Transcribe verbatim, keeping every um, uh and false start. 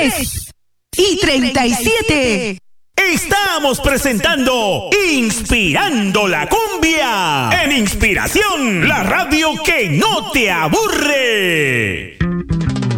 diez y treinta y siete. Estamos presentando Inspirando la Cumbia en Inspiración, la radio que no te aburre.